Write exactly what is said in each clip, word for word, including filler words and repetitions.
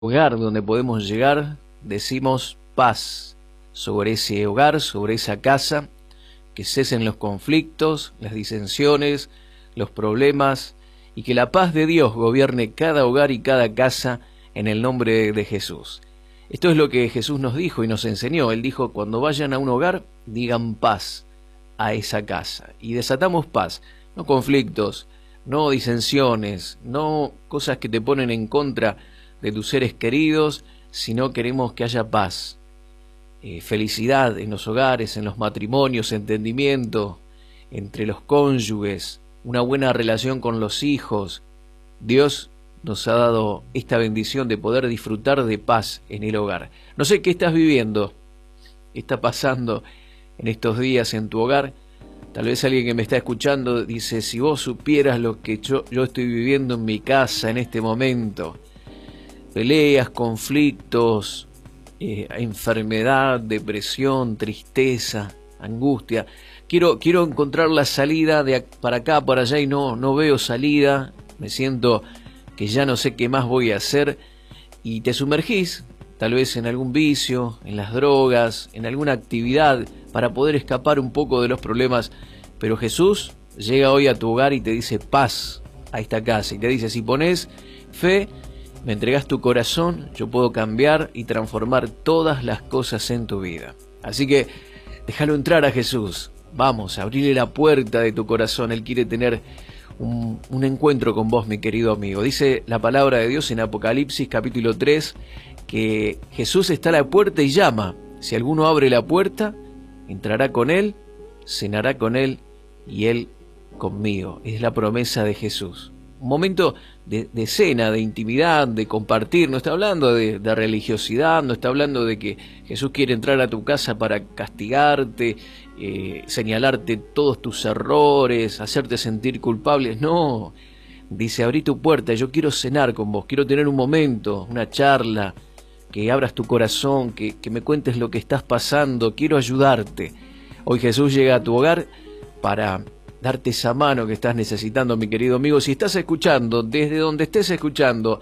hogar donde podemos llegar, decimos paz sobre ese hogar, sobre esa casa, que cesen los conflictos, las disensiones, los problemas, y que la paz de Dios gobierne cada hogar y cada casa en el nombre de Jesús. Esto es lo que Jesús nos dijo y nos enseñó. Él dijo, cuando vayan a un hogar, digan paz a esa casa. Y desatamos paz, no conflictos, no disensiones, no cosas que te ponen en contra de tus seres queridos, sino queremos que haya paz, eh, felicidad en los hogares, en los matrimonios, entendimiento entre los cónyuges, una buena relación con los hijos. Dios nos ha dado esta bendición de poder disfrutar de paz en el hogar. No sé qué estás viviendo, qué está pasando en estos días en tu hogar. Tal vez alguien que me está escuchando dice, si vos supieras lo que yo, yo estoy viviendo en mi casa en este momento. Peleas, conflictos, eh, enfermedad, depresión, tristeza, angustia. Quiero, quiero encontrar la salida de para acá, para allá y no, no veo salida. Me siento que ya no sé qué más voy a hacer. Y te sumergís, tal vez en algún vicio, en las drogas, en alguna actividad para poder escapar un poco de los problemas. Pero Jesús llega hoy a tu hogar y te dice paz a esta casa. Y te dice, si pones fe, me entregas tu corazón, yo puedo cambiar y transformar todas las cosas en tu vida. Así que déjalo entrar a Jesús. Vamos, abrile la puerta de tu corazón. Él quiere tener un, un encuentro con vos, mi querido amigo. Dice la palabra de Dios en Apocalipsis capítulo tres, que Jesús está a la puerta y llama. Si alguno abre la puerta, entrará con él, cenará con él y él conmigo. Es la promesa de Jesús. Un momento de, de cena, de intimidad, de compartir. No está hablando de, de religiosidad, no está hablando de que Jesús quiere entrar a tu casa para castigarte, eh, señalarte todos tus errores, hacerte sentir culpable. No, dice, abrí tu puerta, yo quiero cenar con vos, quiero tener un momento, una charla, que abras tu corazón, que, que me cuentes lo que estás pasando, quiero ayudarte. Hoy Jesús llega a tu hogar para darte esa mano que estás necesitando, mi querido amigo. Si estás escuchando, desde donde estés escuchando,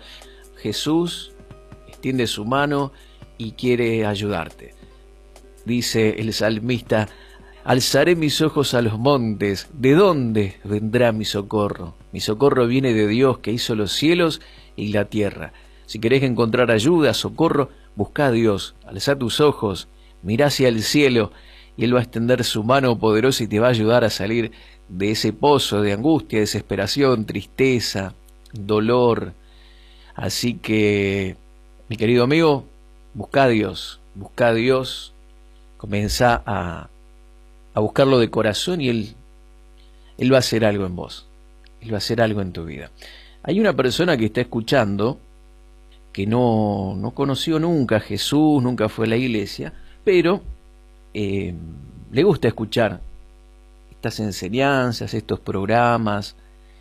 Jesús extiende su mano y quiere ayudarte. Dice el salmista, alzaré mis ojos a los montes, ¿de dónde vendrá mi socorro? Mi socorro viene de Dios que hizo los cielos y la tierra. Si querés encontrar ayuda, socorro, busca a Dios, alza tus ojos, mira hacia el cielo y Él va a extender su mano poderosa y te va a ayudar a salir de ese pozo de angustia, desesperación, tristeza, dolor. Así que, mi querido amigo, busca a Dios, busca a Dios, comenzá a, a buscarlo de corazón y Él, Él va a hacer algo en vos, Él va a hacer algo en tu vida. Hay una persona que está escuchando que no, no conoció nunca a Jesús, nunca fue a la iglesia, pero eh, le gusta escuchar estas enseñanzas, estos programas,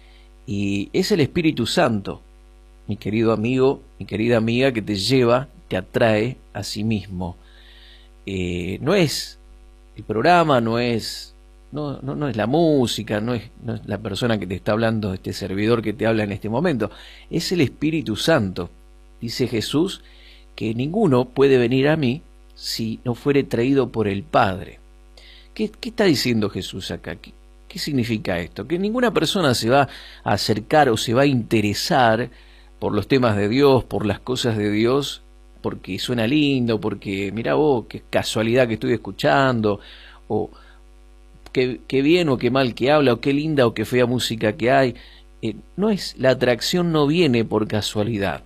y es el Espíritu Santo, mi querido amigo, mi querida amiga, que te lleva, te atrae a sí mismo. Eh, no es el programa, no es, no, no, no es la música, no es, no es la persona que te está hablando, este servidor que te habla en este momento, es el Espíritu Santo. Dice Jesús que ninguno puede venir a mí si no fuere traído por el Padre. ¿Qué, qué está diciendo Jesús acá? ¿Qué, ¿Qué significa esto? Que ninguna persona se va a acercar o se va a interesar por los temas de Dios, por las cosas de Dios, porque suena lindo, porque mira vos, qué casualidad que estoy escuchando, o qué, qué bien o qué mal que habla, o qué linda o qué fea música que hay. Eh, no es, la atracción no viene por casualidad.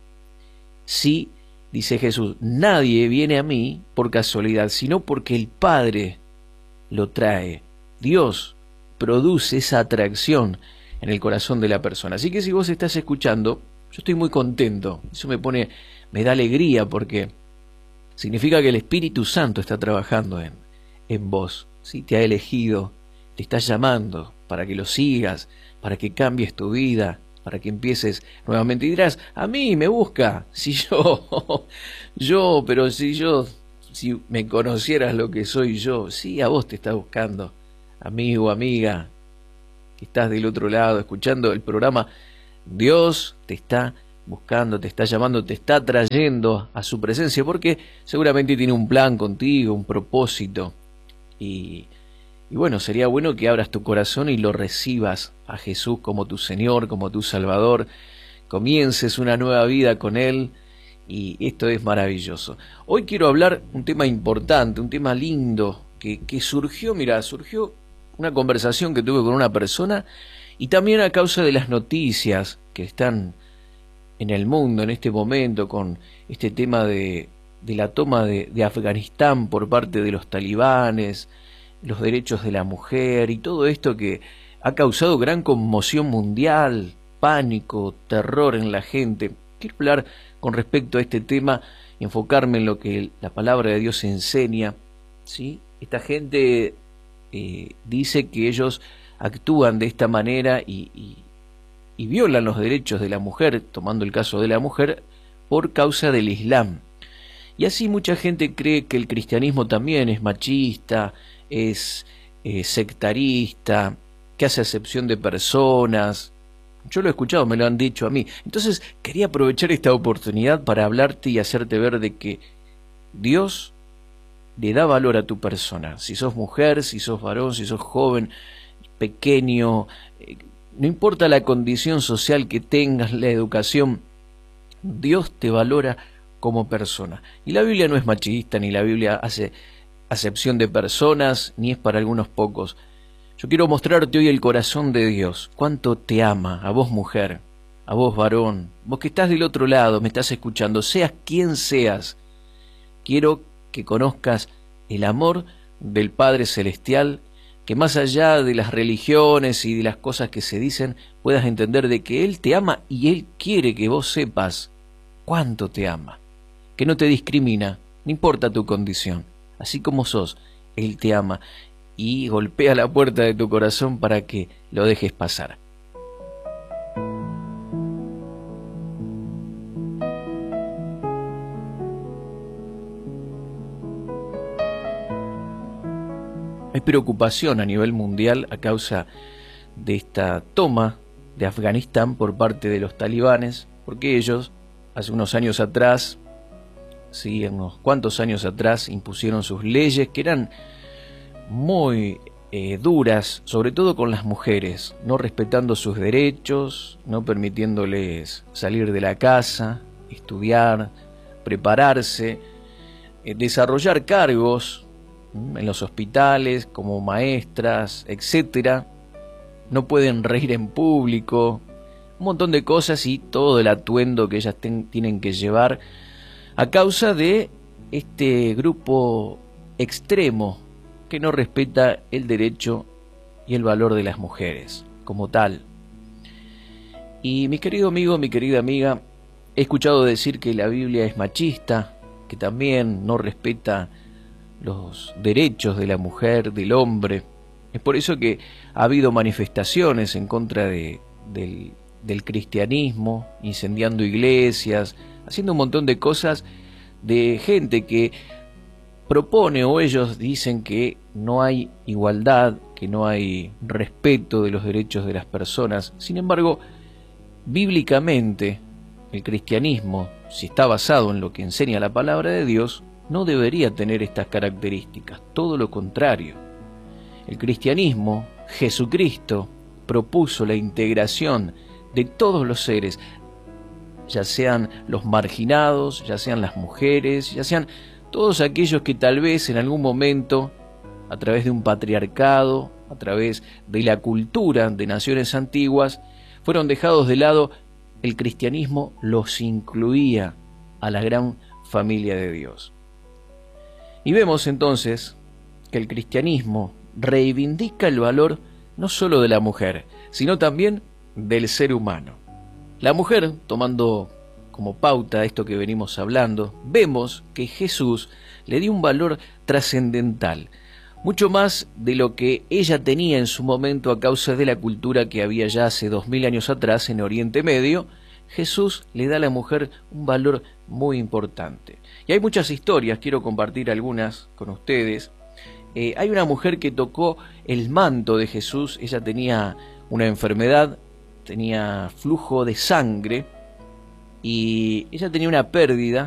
Sí, dice Jesús, nadie viene a mí por casualidad, sino porque el Padre lo trae. Dios produce esa atracción en el corazón de la persona. Así que si vos estás escuchando, yo estoy muy contento. Eso me pone, me da alegría porque significa que el Espíritu Santo está trabajando en, en vos. ¿Sí? Te ha elegido, te está llamando para que lo sigas, para que cambies tu vida, para que empieces nuevamente. Y dirás, a mí me busca, si yo, yo, pero si yo, si me conocieras lo que soy yo, sí, a vos te está buscando, amigo, amiga, que estás del otro lado escuchando el programa. Dios te está buscando, te está llamando, te está trayendo a su presencia, porque seguramente tiene un plan contigo, un propósito. Y, y bueno, sería bueno que abras tu corazón y lo recibas a Jesús como tu Señor, como tu Salvador, comiences una nueva vida con Él, y esto es maravilloso. Hoy quiero hablar un tema importante, un tema lindo, que, que surgió, mira, surgió una conversación que tuve con una persona, y también a causa de las noticias que están en el mundo en este momento, con este tema de, de la toma de, de Afganistán por parte de los talibanes, los derechos de la mujer y todo esto que ha causado gran conmoción mundial, pánico, terror en la gente. Quiero hablar con respecto a este tema, enfocarme en lo que la palabra de Dios enseña, ¿sí? Esta gente eh, dice que ellos actúan de esta manera y, y, y violan los derechos de la mujer, tomando el caso de la mujer, por causa del Islam. Y así mucha gente cree que el cristianismo también es machista, es eh, sectarista, que hace acepción de personas. Yo lo he escuchado, me lo han dicho a mí. Entonces quería aprovechar esta oportunidad para hablarte y hacerte ver de que Dios le da valor a tu persona. Si sos mujer, si sos varón, si sos joven, pequeño, eh, no importa la condición social que tengas, la educación, Dios te valora como persona. Y la Biblia no es machista, ni la Biblia hace acepción de personas, ni es para algunos pocos. Yo quiero mostrarte hoy el corazón de Dios, cuánto te ama, a vos mujer, a vos varón, vos que estás del otro lado, me estás escuchando, seas quien seas, quiero que conozcas el amor del Padre Celestial, que más allá de las religiones y de las cosas que se dicen, puedas entender de que Él te ama y Él quiere que vos sepas cuánto te ama, que no te discrimina, no importa tu condición, así como sos, Él te ama y golpea la puerta de tu corazón para que lo dejes pasar. Hay preocupación a nivel mundial a causa de esta toma de Afganistán por parte de los talibanes, porque ellos hace unos años atrás, sí, unos cuantos años atrás, impusieron sus leyes que eran muy eh, duras, sobre todo con las mujeres, no respetando sus derechos, no permitiéndoles salir de la casa, estudiar, prepararse, eh, desarrollar cargos en los hospitales como maestras, etcétera. No pueden reír en público, un montón de cosas y todo el atuendo que ellas ten, tienen que llevar a causa de este grupo extremo que no respeta el derecho y el valor de las mujeres como tal. Y mi querido amigo, mi querida amiga, he escuchado decir que la Biblia es machista, que también no respeta los derechos de la mujer, del hombre. Es por eso que ha habido manifestaciones en contra de, del, del cristianismo, incendiando iglesias, haciendo un montón de cosas de gente que propone o ellos dicen que no hay igualdad, que no hay respeto de los derechos de las personas. Sin embargo, bíblicamente, el cristianismo, si está basado en lo que enseña la palabra de Dios, no debería tener estas características, todo lo contrario. El cristianismo, Jesucristo, propuso la integración de todos los seres, ya sean los marginados, ya sean las mujeres, ya sean todos aquellos que tal vez en algún momento, a través de un patriarcado, a través de la cultura de naciones antiguas, fueron dejados de lado. El cristianismo los incluía a la gran familia de Dios. Y vemos entonces que el cristianismo reivindica el valor no solo de la mujer, sino también del ser humano. La mujer, tomando como pauta esto que venimos hablando, vemos que Jesús le dio un valor trascendental, mucho más de lo que ella tenía en su momento a causa de la cultura que había ya hace dos mil años atrás en Oriente Medio. Jesús le da a la mujer un valor muy importante. Y hay muchas historias, quiero compartir algunas con ustedes. Eh, hay una mujer que tocó el manto de Jesús, ella tenía una enfermedad, tenía flujo de sangre, y ella tenía una pérdida